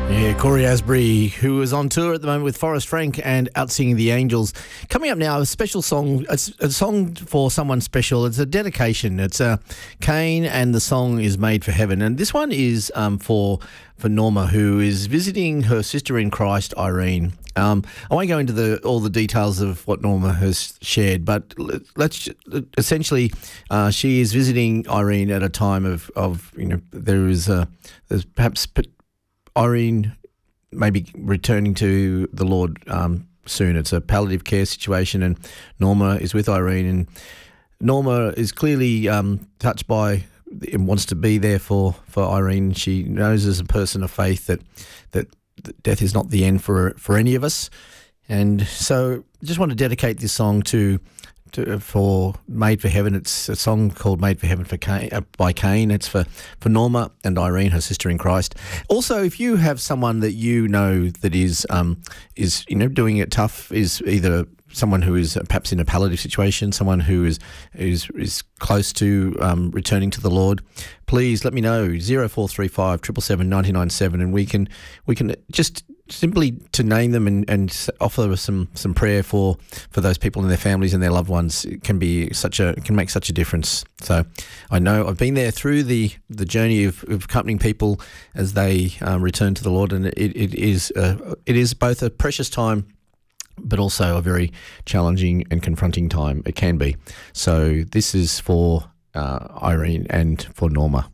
Yeah, Corey Asbury, who is on tour at the moment with Forrest Frank and Out Singing the Angels. Coming up now, a special song. It's a song for someone special. It's a dedication. It's Kane, and the song is Made for Heaven. And this one is for Norma, who is visiting her sister in Christ, Irene. I won't go into all the details of what Norma has shared, but let's essentially, she is visiting Irene at a time of there's perhaps Irene may be returning to the Lord soon. It's a palliative care situation, and Norma is with Irene, and Norma is clearly touched by and wants to be there for Irene. She knows as a person of faith that death is not the end for any of us, and so I just want to dedicate this song for Made for Heaven. It's a song called Made for Heaven by Kane. It's for Norma and Irene, her sister in Christ. Also, if you have someone that you know that is doing it tough, is either someone who is perhaps in a palliative situation, someone who is close to returning to the Lord, please let me know. 0435 777 997, and we can just simply to name them and offer some prayer for those people and their families and their loved ones. It can make such a difference. So I know I've been there through the journey of accompanying people as they return to the Lord, and it is both a precious time but also a very challenging and confronting time. It can be. So this is for Irene and for Norma.